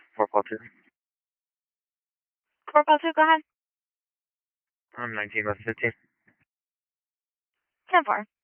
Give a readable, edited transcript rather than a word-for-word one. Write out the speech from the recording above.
4 call 2. 4 call 2, go ahead. I'm 19 West 15. 10-4.